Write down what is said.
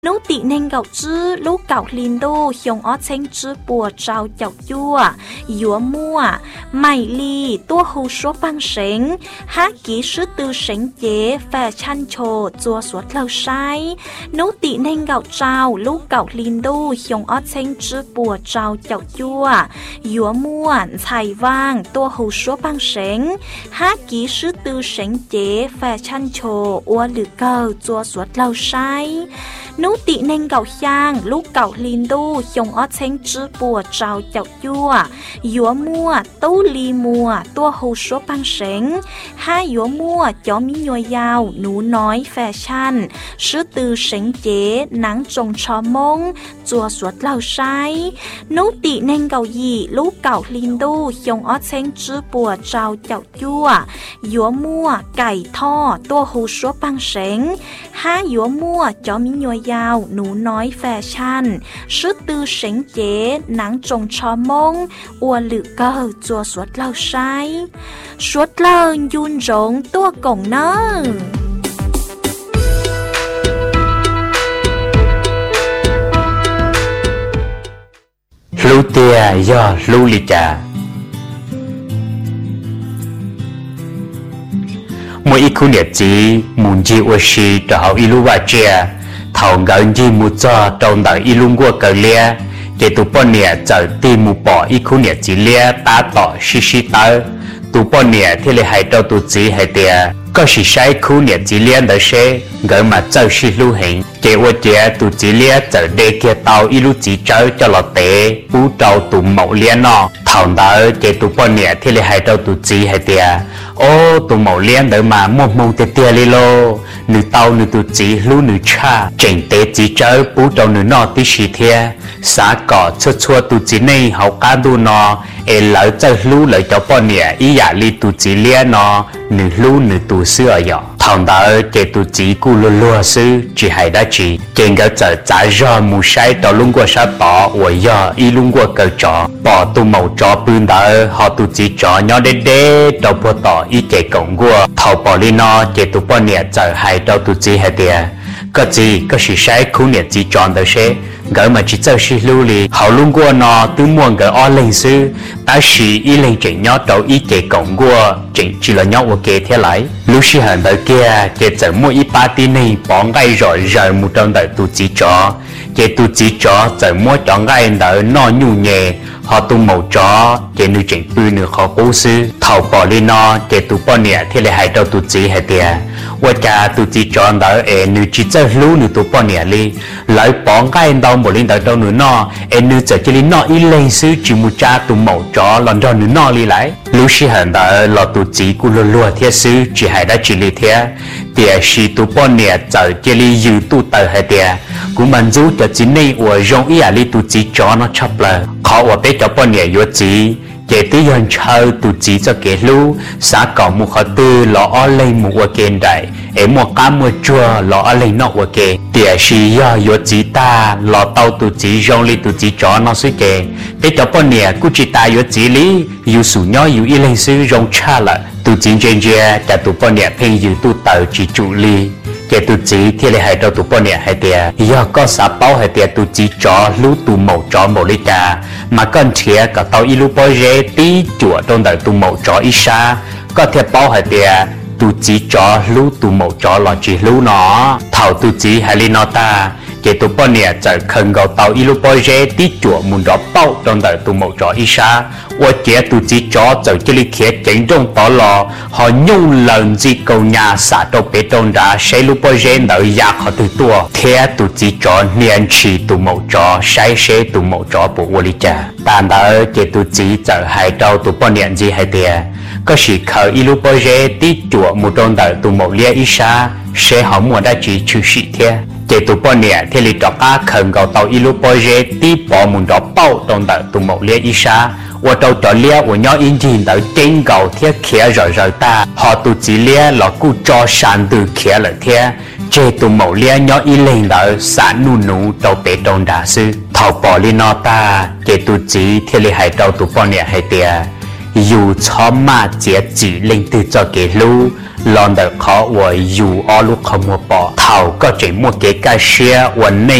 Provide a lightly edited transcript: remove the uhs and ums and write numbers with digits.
nấu tị nên gạo chứ lúc gạo linh đô hiong ót xanh chứ bùa trao chậu chua dúa mua mày ly tua hù số băng sánh hát ký sứ tư sánh chế và chăn trồ chua suốt lâu sai nấu tị nên gạo trao lúc gạo linh đô hiong ót xanh chứ bùa trao chậu chua dúa mua xài vang tua hù số băng sánh hát ký sứ tư sánh chế và chăn trồ ua lử cờ chua suốt lâu sai nấu tị nên gạo香lúc gạo linh đô hiong ót xanh chứ bùa trao chậu chua dúa mua tấu ly mua tua hù số băng sánh hai dúa mua chó mí nhồi dao nú nói fashion sứ tư sánh chế nắng trồng cho mông chua suốt lâu sai nấu tị nên gạo gì lúc gạo linh đô hiong ót xanh chứ bùa trao chậu chua dúa mua cải tho tua hù số băng sánh hai dúa mua chó mí nhồi dao nú nói fashion sứ tư sánh chế nắng trồng cho mông ua lự cơ chua suốt lâu sai suốt lâu yun rộng tua cổng nơ lưu tia do lưu lì trà mỗi ít khu nhiệt chí muốn chi ô xì cho họ ilu và chia thầu gần chi một cho trong đời ilu của cờ lia để tụ bọn nè chờ tìm một bỏ ít khu nhiệt chí lia ta tỏ xí tớ tụ bọn nè thì lại hay đâu tụ chỉ hay tia có sự sai khu nhiệt chí lia đó sẽ gỡ mà chờ xí lưu hình để ô chia tụ chỉ lia chờ để kia tàu ilu chỉ chơi cho lọt tế bú trâu tụ mẫu lia nọ thầu đó để tụ bọn nè thì lại hay đâu tụ chỉ hay tia ô tụ mẫu lia đó mà một tia li lô nữ tàu nữ tụ chỉ lưu nữ cha chỉnh tế chỉ chơi bú trâu nữ nọ tí xí thia xã cỏ chua tụ chỉ này học cá đu nọ e lỡ chơi lưu lợi cho bọn nè ý giả li tụ chỉ lia nọ nữ lưu nữ tụ xưa nhỏ thằng đó để tụ chỉ cu lùa sư chỉ hay đã chỉ trên cái giờ trả ra mù sai đó luôn qua sát bỏ và giờ y luôn qua cờ trọ bỏ tụ màu trọ bươn đó họ tụ chỉ trọ nhỏ đê đâu bỏ tỏ y kể cổng qua thầu bỏ đi nó để tụ bọn nè giờ hay đâu tụ chỉ hay tiền có gì có sự sai khu nè chỉ chọn đó sẽ gỡ mà chỉ chơi xí lưu li họ luôn qua nó từ muôn gỡ o lên sư ta xí y lên chỉnh nhỏ đầu y kể cổng qua chỉnh chỉ là nhỏ ok thế lại lúc xí hẳn đời kia để chờ mua y party này bỏ ngay rồi rời một trong đời tụ chỉ chó để tụ chỉ chó chờ mua chọn ngay đời nó nhu nhẹ họ tụ màu chó để nữ chỉnh bư nữ khó cố sư thầu bỏ lên nó để tụ bỏ nhẹ thế lại hai đầu tụ chỉ hai tiền và cả tụ chỉ chó đời nữ chỉ chơi lưu nữ tụ bỏ nhẹ li lại bỏ ngay đầu một lên đời đâu nữa nó nữ chờ chỉ lên nó y lên sư chỉ một cha tụ màu chó lần đó nữa nó li lại lúc xí hẳn đời là tụ chỉ của lùa thế sư chỉ hai đã chỉ li thế tiền xí tụ bỏ nhẹ chờ chỉ li dư tụ tờ hai tiền cũng mình giúp cho chính này và rong ý à li tụ chỉ chó nó chấp là khó và bé cho bọn nhẹ vô chỉ để tới dân chơi tụ chỉ cho kẻ lú xã cỏ một khó tư lọ ở lên một quả kênh đại em một cá mua chua lọ ở lên nọ quả kê để xì do vô chỉ ta lọ tàu tụ chỉ rong li tụ chỉ chó nó suy kê bé cho bọn nhẹ cứ chỉ ta vô chỉ lý yêu sủ nhỏ yêu y lên sư rong cha là tụ chỉ trên kia trả tụ bọn nhẹ phê yêu tụ tàu chỉ trụ li để tụ chỉ thì lại hai đầu tụ bọn nhẹ hai tiền do có xã bao hai tiền tụ chỉ chó lú tụ màu chó màu lý trà mà con chia cả tàu ilu bôi rê tí chùa trong đời tụ màu chó ít xa có thể bao hai tiền tụ chỉ chó lú tụ màu chó là chỉ lú nó thầu tụ chỉ hai li nó ta để tụ bọn nhẹ trở khẩn gạo tàu ilu bôi rê tí chùa muốn đó bao trong đời tụ màu chó ít xa và chế tụ chỉ chó trở chỉ li khía chỉnh trong tỏ lò họ nhung lần gì cầu nhà xả trong bê trong đã xây lu bôi rê nợ giặc họ từ tua thế tụ chỉ chó niên chỉ tụ màu chó sai xe tụ màu chó bộ vô lý trà tàn đỡ chế tụ chỉ trở hai trâu tụ bọn nhẹ gì hai tiền có sự khởi ilu bôi rê tí chùa một trong đời tụ màu lia ít xa sẽ họ mua đã chỉ chữ sĩ thế để tụ bọn nhẹ thì li trọ cá khẩn gạo tàu ilu bôi rê tí bỏ muốn đó bao trong đời tụ màu lia ít xa và trâu trọ lia của nhỏ in nhìn tới trên gạo thiết khía rồi ta họ tụ chỉ lia là cụ cho sàn từ khía lợi thế chế tụ màu lia nhỏ in lên là sản nụ trâu bé trong đá sư thầu bỏ li nó ta chế tụ chỉ thì li hai trâu tụ bọn nhẹ hai tiền dù cho mà chế chỉ lên từ cho cái lu lon đời khó và dù ở lúc không mua bỏ thầu có chỉ mua cái cái xe và